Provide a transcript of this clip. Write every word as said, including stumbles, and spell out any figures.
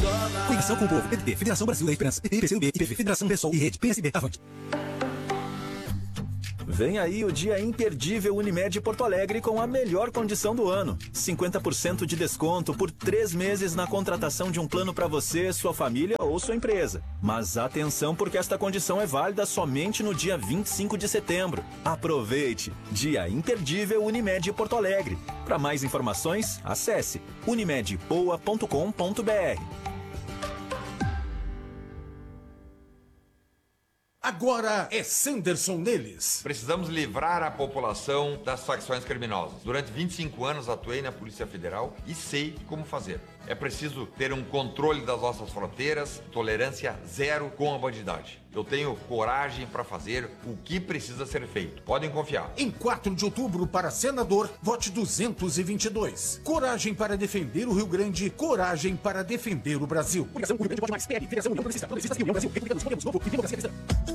Coligação com o Povo, P T T, Federação Brasil da Esperança, P T, P C U B, I P V, Federação Pessoal e Rede, P S B, Avante. Vem aí o dia imperdível Unimed Porto Alegre com a melhor condição do ano. cinquenta por cento de desconto por três meses na contratação de um plano para você, sua família ou sua empresa. Mas atenção, porque esta condição é válida somente no dia vinte e cinco de setembro. Aproveite! Dia imperdível Unimed Porto Alegre. Para mais informações, acesse unimed poa ponto com ponto br. Agora é Sanderson neles. Precisamos livrar a população das facções criminosas. Durante vinte e cinco anos atuei na Polícia Federal e sei como fazer. É preciso ter um controle das nossas fronteiras, tolerância zero com a bandidagem. Eu tenho coragem para fazer o que precisa ser feito. Podem confiar. Em quatro de outubro, para senador, vote duzentos e vinte e dois. Coragem para defender o Rio Grande, coragem para defender o Brasil. Coligação Rio Grande Vote Mais, P L, Federação União Progressista, Progressistas e União Brasil, Republicanos, Podemos, Novo e Democracia Cristã.